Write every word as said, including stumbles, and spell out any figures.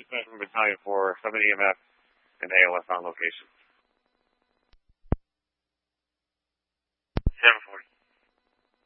dispatch from Battalion four, seven E M F, and A L S on location.